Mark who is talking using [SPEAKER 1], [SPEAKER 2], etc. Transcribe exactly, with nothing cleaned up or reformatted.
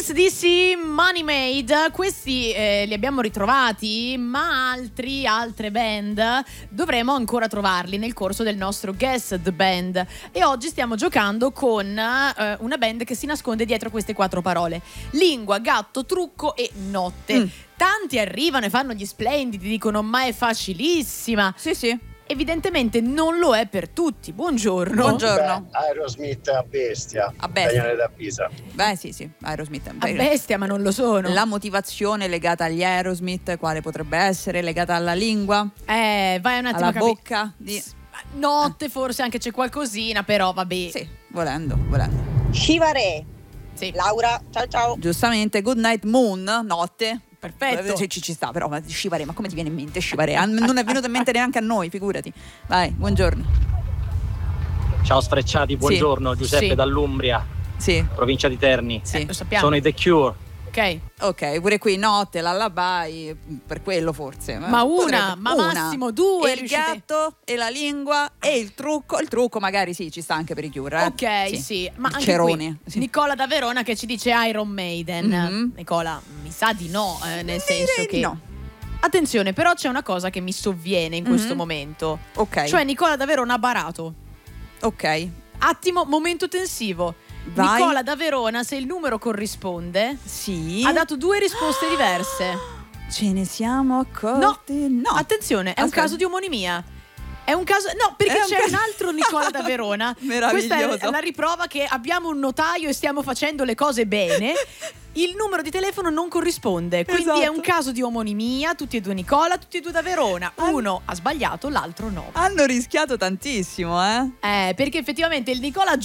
[SPEAKER 1] A C D C, Money Made, questi eh, li abbiamo ritrovati, ma altri, altre band dovremo ancora trovarli nel corso del nostro Guess the Band. E oggi stiamo giocando con eh, una band che si nasconde dietro queste quattro parole: lingua, gatto, trucco e notte. Mm. Tanti arrivano e fanno gli splendidi, dicono ma è facilissima.
[SPEAKER 2] Sì, sì.
[SPEAKER 1] Evidentemente non lo è per tutti. Buongiorno.
[SPEAKER 2] Buongiorno.
[SPEAKER 3] Beh, Aerosmith a bestia.
[SPEAKER 2] A bestia.
[SPEAKER 3] Daniele da Pisa.
[SPEAKER 2] Beh sì sì, Aerosmith.
[SPEAKER 1] A bestia, ma non lo sono.
[SPEAKER 2] La motivazione legata agli Aerosmith, quale potrebbe essere? Legata alla lingua?
[SPEAKER 1] Eh, vai un attimo
[SPEAKER 2] alla
[SPEAKER 1] a capi-
[SPEAKER 2] bocca? Di...
[SPEAKER 1] Notte forse anche c'è qualcosina, però vabbè.
[SPEAKER 2] Sì, volendo, volendo.
[SPEAKER 4] Scivare.
[SPEAKER 1] Sì.
[SPEAKER 4] Laura, ciao ciao.
[SPEAKER 2] Giustamente, Good Night Moon, notte.
[SPEAKER 1] Perfetto.
[SPEAKER 2] Ci, ci sta, però, ma Scivare, ma come ti viene in mente Scivare? Non è venuto in mente neanche a noi, figurati. Vai, buongiorno.
[SPEAKER 5] Ciao sfrecciati, buongiorno.
[SPEAKER 1] Sì.
[SPEAKER 5] Giuseppe
[SPEAKER 1] Sì.
[SPEAKER 5] dall'Umbria,
[SPEAKER 2] sì.
[SPEAKER 5] provincia di Terni.
[SPEAKER 2] Sì.
[SPEAKER 1] Eh, lo sappiamo.
[SPEAKER 5] Sono i The Cure.
[SPEAKER 1] Ok.
[SPEAKER 2] Ok, pure qui notte, lullaby, per quello forse.
[SPEAKER 1] Ma una,
[SPEAKER 2] Potrebbe-
[SPEAKER 1] ma
[SPEAKER 2] una.
[SPEAKER 1] massimo due.
[SPEAKER 2] E il
[SPEAKER 1] riuscite-
[SPEAKER 2] gatto, e la lingua, e il trucco. Il trucco magari sì, ci sta anche per i Cure. Eh?
[SPEAKER 1] Ok, sì, ma
[SPEAKER 2] Il
[SPEAKER 1] anche
[SPEAKER 2] cerone.
[SPEAKER 1] qui
[SPEAKER 2] Sì.
[SPEAKER 1] Nicola da Verona che ci dice Iron Maiden.
[SPEAKER 2] Mhm.
[SPEAKER 1] Nicola, mi sa di no, eh, nel
[SPEAKER 2] Direi
[SPEAKER 1] senso
[SPEAKER 2] di
[SPEAKER 1] che
[SPEAKER 2] no.
[SPEAKER 1] attenzione, però c'è una cosa che mi sovviene in questo
[SPEAKER 2] Mhm.
[SPEAKER 1] momento.
[SPEAKER 2] Ok.
[SPEAKER 1] Cioè Nicola da Verona ha barato.
[SPEAKER 2] Ok.
[SPEAKER 1] Attimo, momento tensivo.
[SPEAKER 2] Vai.
[SPEAKER 1] Nicola da Verona, se il numero corrisponde,
[SPEAKER 2] Sì.
[SPEAKER 1] ha dato due risposte diverse.
[SPEAKER 2] Ce ne siamo accorti? No.
[SPEAKER 1] Attenzione, è un
[SPEAKER 2] Aspetta.
[SPEAKER 1] caso di omonimia. È un caso. No, perché
[SPEAKER 2] È un
[SPEAKER 1] c'è
[SPEAKER 2] ca-
[SPEAKER 1] un altro Nicola da Verona. Questa
[SPEAKER 2] Meraviglioso.
[SPEAKER 1] è la riprova che abbiamo un notaio e stiamo facendo le cose bene. Il numero di telefono non corrisponde, quindi
[SPEAKER 2] Esatto.
[SPEAKER 1] è un caso di omonimia. Tutti e due Nicola, tutti e due da Verona. Uno ha sbagliato, l'altro no.
[SPEAKER 2] Hanno rischiato tantissimo, eh?
[SPEAKER 1] Eh, perché effettivamente il Nicola